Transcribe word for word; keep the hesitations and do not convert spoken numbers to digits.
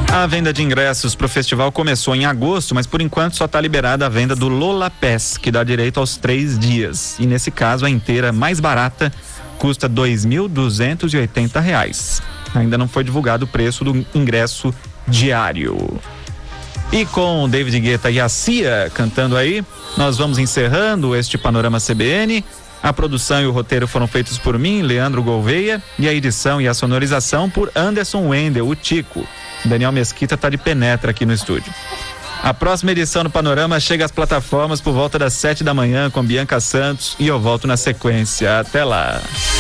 A venda de ingressos para o festival começou em agosto, mas por enquanto só está liberada a venda do Lola Pass, que dá direito aos três dias. E nesse caso a inteira mais barata custa dois mil duzentos e oitenta reais. Ainda não foi divulgado o preço do ingresso diário. E com David Guetta e a Cia cantando aí, nós vamos encerrando este Panorama C B N. A produção e o roteiro foram feitos por mim, Leandro Gouveia, e a edição e a sonorização por Anderson Wendel, o Tico. Daniel Mesquita tá de penetra aqui no estúdio. A próxima edição do Panorama chega às plataformas por volta das sete da manhã com Bianca Santos e eu volto na sequência. Até lá.